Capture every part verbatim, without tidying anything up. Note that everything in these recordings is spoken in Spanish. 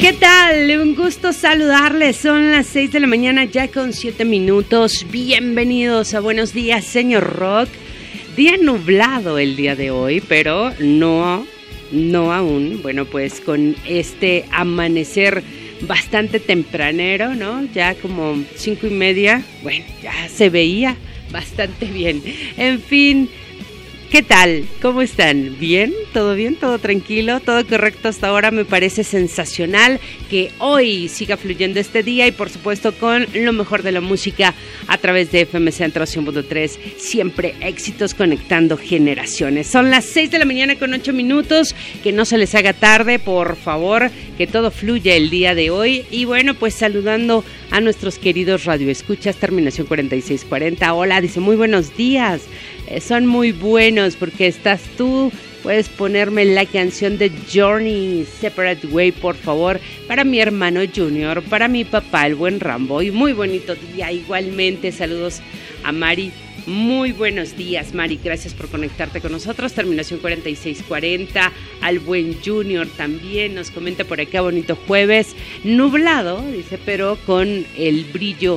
¿Qué tal? Un gusto saludarles. Son las seis de la mañana ya con siete minutos. Bienvenidos a Buenos Días, señor Rock. Día nublado el día de hoy, pero no, no aún. Bueno, pues con este amanecer bastante tempranero, ¿no? Ya como cinco y media. Bueno, ya se veía bastante bien. En fin, ¿qué tal? ¿Cómo están? ¿Bien? ¿Todo bien? ¿Todo tranquilo? ¿Todo correcto hasta ahora? Me parece sensacional que hoy siga fluyendo este día y por supuesto con lo mejor de la música a través de F M Centro cien punto tres. Siempre éxitos conectando generaciones. Son las seis de la mañana con ocho minutos. Que no se les haga tarde, por favor. Que todo fluya el día de hoy. Y bueno, pues saludando a nuestros queridos radioescuchas. Terminación cuarenta y seis cuarenta. Hola, dice muy buenos días. Eh, son muy buenos porque estás tú. Puedes ponerme la canción de Journey, Separate Way, por favor, para mi hermano Junior, para mi papá, el buen Rambo. Y muy bonito día, igualmente. Saludos a Mari. Muy buenos días, Mari. Gracias por conectarte con nosotros. Terminación cuarenta y seis cuarenta. Al buen Junior también nos comenta por acá, bonito jueves. Nublado, dice, pero con el brillo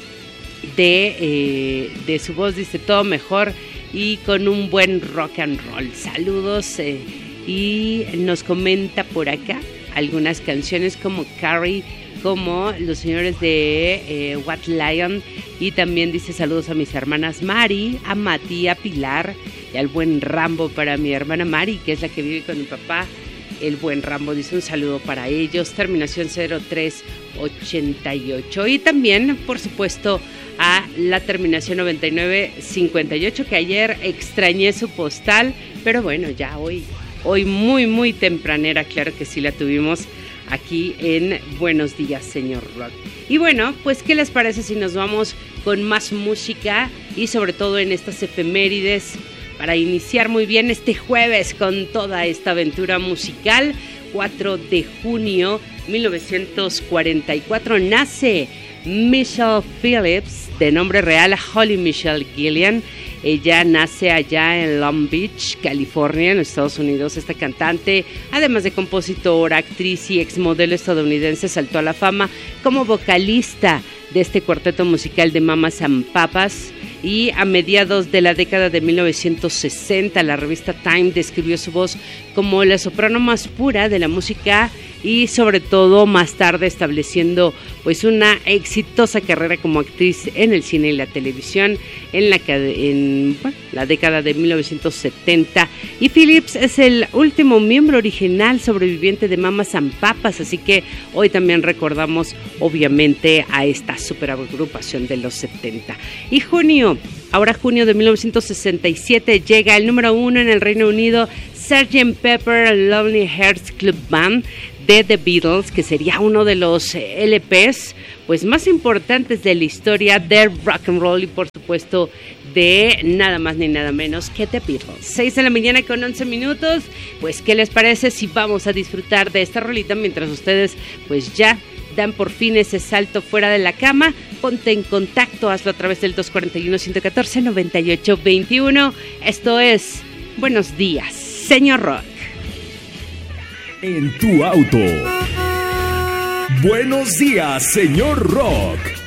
de, eh, de su voz, dice, todo mejor. Y con un buen rock and roll. Saludos. Eh, y nos comenta por acá algunas canciones como Carrie, como los señores de eh, White Lion. Y también dice saludos a mis hermanas Mari, a Mati, a Pilar y al buen Rambo para mi hermana Mari, que es la que vive con mi papá. El buen Rambo dice un saludo para ellos. Terminación cero tres ochenta y ocho. Y también, por supuesto, a la terminación noventa y nueve cincuenta y ocho, que ayer extrañé su postal, pero bueno, ya hoy, hoy muy, muy tempranera, claro que sí la tuvimos aquí en Buenos Días, señor Rock. Y bueno, pues, ¿qué les parece si nos vamos con más música y sobre todo en estas efemérides para iniciar muy bien este jueves con toda esta aventura musical? cuatro de junio de mil novecientos cuarenta y cuatro nace Michelle Phillips, de nombre real Holly Michelle Gillian. Ella nace allá en Long Beach, California, en Estados Unidos. Esta cantante, además de compositora, actriz y exmodelo estadounidense, saltó a la fama como vocalista de este cuarteto musical de Mamas and Papas. Y a mediados de la década de mil novecientos sesenta, la revista Time describió su voz como la soprano más pura de la música y sobre todo más tarde estableciendo pues una exitosa carrera como actriz en el cine y la televisión en la, en, bueno, la década de mil novecientos setenta. Y Phillips es el último miembro original sobreviviente de Mamas and Papas, así que hoy también recordamos obviamente a esta superagrupación de los setenta. Y junio, ahora junio de mil novecientos sesenta y siete, llega el número uno en el Reino Unido, sergeant Pepper Lonely Hearts Club Band de The Beatles, que sería uno de los L Pes pues más importantes de la historia del rock and roll y por supuesto de nada más ni nada menos que The Beatles. seis de la mañana con once minutos. Pues, ¿qué les parece si vamos a disfrutar de esta rolita mientras ustedes pues ya dan por fin ese salto fuera de la cama? Ponte en contacto, hazlo a través del dos cuatro uno, uno uno cuatro, nueve ocho dos uno. Esto es Buenos Días, señor Rock. En tu auto. Buenos días, señor Rock.